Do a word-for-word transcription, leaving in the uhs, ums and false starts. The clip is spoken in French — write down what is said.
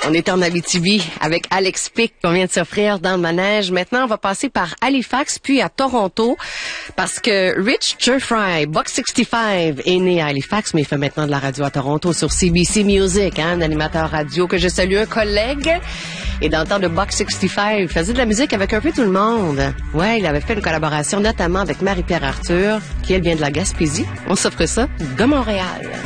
On est en Abitibi avec Alex Pic qu'on vient de s'offrir dans le manège. Maintenant, on va passer par Halifax puis à Toronto parce que Rich Jeffrey, Buck soixante-quinze, est né à Halifax, mais il fait maintenant de la radio à Toronto sur C B C Music, hein, un animateur radio que je salue, un collègue. Et dans le temps de Buck soixante-quinze, il faisait de la musique avec un peu tout le monde. Ouais, il avait fait une collaboration notamment avec Marie-Pierre Arthur, qui elle vient de la Gaspésie. On s'offre ça de Montréal.